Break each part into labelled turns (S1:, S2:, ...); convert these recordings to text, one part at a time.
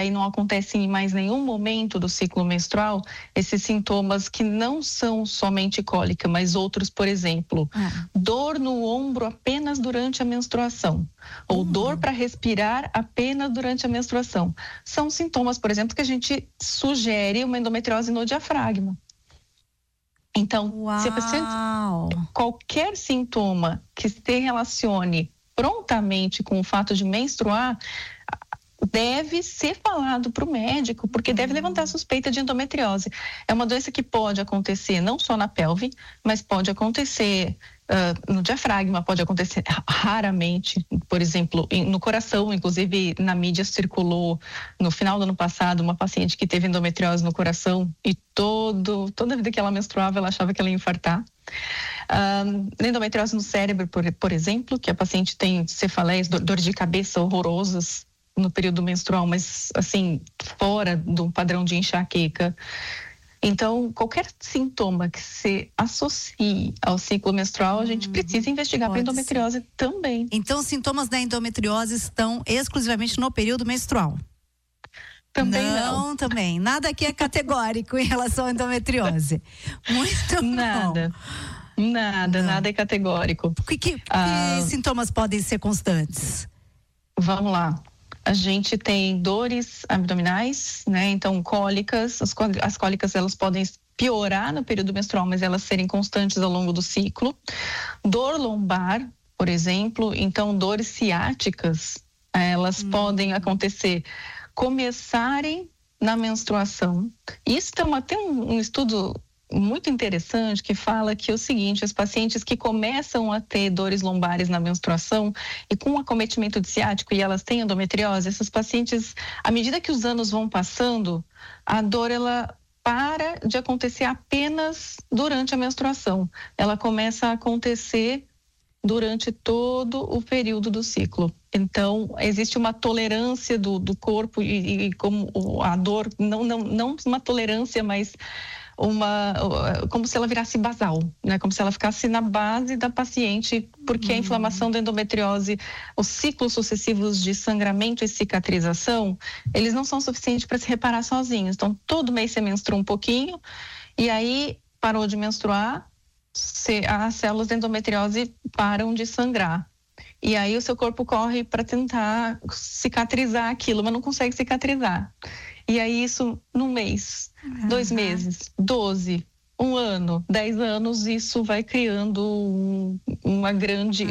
S1: aí não acontece em mais nenhum momento do ciclo menstrual, esses sintomas que não são somente cólica, mas outros, por exemplo, dor no ombro apenas durante a menstruação, ou dor para respirar apenas durante a menstruação. São sintomas, por exemplo, que a gente sugere uma endometriose no diafragma. Então, se a paciente, qualquer sintoma que se relacione prontamente com o fato de menstruar, deve ser falado para o médico, porque deve levantar suspeita de endometriose. É uma doença que pode acontecer não só na pelve, mas pode acontecer no diafragma, pode acontecer raramente, por exemplo, no coração. Inclusive na mídia circulou no final do ano passado uma paciente que teve endometriose no coração e toda a vida que ela menstruava ela achava que ela ia infartar. Endometriose no cérebro, por exemplo, que a paciente tem cefaleias, dor de cabeça horrorosas no período menstrual, mas assim, fora do padrão de enxaqueca. Então, qualquer sintoma que se associe ao ciclo menstrual, a gente precisa investigar para endometriose também.
S2: Então, os sintomas da endometriose estão exclusivamente no período menstrual?
S1: Também não.
S2: Também. Nada aqui é categórico em relação à endometriose. Muito
S1: nada.
S2: bom.
S1: Nada é categórico.
S2: Que sintomas podem ser constantes?
S1: Vamos lá. A gente tem dores abdominais, né? Então, cólicas. As cólicas, elas podem piorar no período menstrual, mas elas serem constantes ao longo do ciclo. Dor lombar, por exemplo. Então, dores ciáticas, elas podem acontecer, começarem na menstruação. Isso tem um estudo muito interessante que fala que é o seguinte: as pacientes que começam a ter dores lombares na menstruação e com acometimento de ciático, e elas têm endometriose, essas pacientes, à medida que os anos vão passando, a dor ela para de acontecer apenas durante a menstruação. Ela começa a acontecer durante todo o período do ciclo. Então, existe uma tolerância do corpo e como a dor, não uma tolerância, mas como se ela virasse basal, né? Como se ela ficasse na base da paciente, porque a inflamação da endometriose, os ciclos sucessivos de sangramento e cicatrização, eles não são suficientes para se reparar sozinhos. Então, todo mês você menstrua um pouquinho e aí parou de menstruar, as células da endometriose param de sangrar. E aí o seu corpo corre para tentar cicatrizar aquilo, mas não consegue cicatrizar. E aí isso num mês, 2 meses, 12, 1 ano, 10 anos, isso vai criando uma grande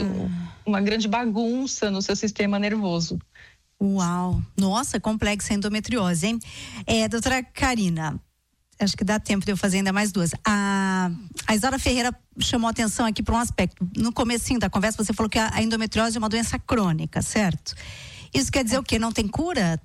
S1: bagunça no seu sistema nervoso.
S2: Uau! Nossa, complexa endometriose, hein? Doutora Karina, acho que dá tempo de eu fazer ainda mais 2. A Isaura Ferreira chamou atenção aqui para um aspecto. No comecinho da conversa você falou que a endometriose é uma doença crônica, certo? Isso quer dizer o quê? Não tem cura?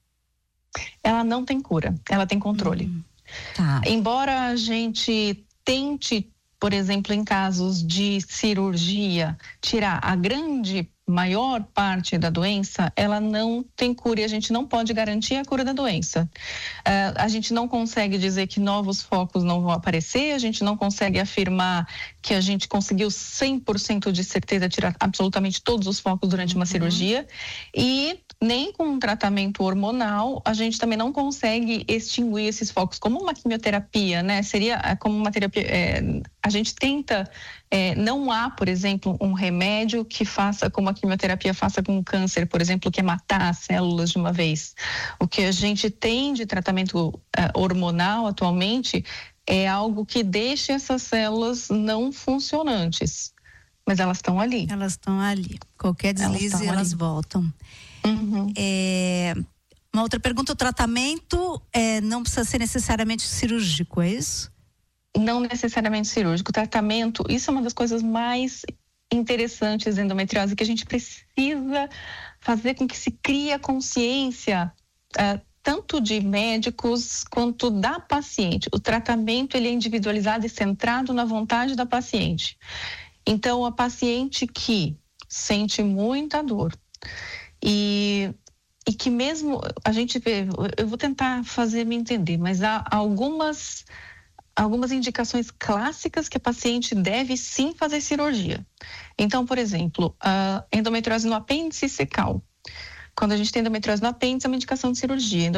S1: Ela não tem cura, ela tem controle.
S2: Tá.
S1: Embora a gente tente, por exemplo, em casos de cirurgia, tirar a maior parte da doença, ela não tem cura e a gente não pode garantir a cura da doença. A gente não consegue dizer que novos focos não vão aparecer, a gente não consegue afirmar que a gente conseguiu 100% de certeza tirar absolutamente todos os focos durante uma cirurgia, e nem com um tratamento hormonal a gente também não consegue extinguir esses focos, como uma quimioterapia, né? Seria como uma terapia, a gente tenta, não há, por exemplo, um remédio que faça como a quimioterapia faça com o câncer, por exemplo, que é matar as células de uma vez. O que a gente tem de tratamento hormonal atualmente é algo que deixa essas células não funcionantes, mas elas estão ali.
S2: Elas estão ali. Qualquer deslize, elas voltam. Uma outra pergunta: o tratamento não precisa ser necessariamente cirúrgico, é isso?
S1: Não necessariamente cirúrgico. O tratamento, isso é uma das coisas mais interessantes da endometriose, que a gente precisa fazer com que se crie a consciência, tanto de médicos quanto da paciente. O tratamento, ele é individualizado e centrado na vontade da paciente. Então, a paciente que sente muita dor e que mesmo a gente vê, eu vou tentar fazer me entender, mas há algumas indicações clássicas que a paciente deve sim fazer cirurgia. Então, por exemplo, a endometriose no apêndice cecal. Quando a gente tem endometriose no apêndice, é uma indicação de cirurgia.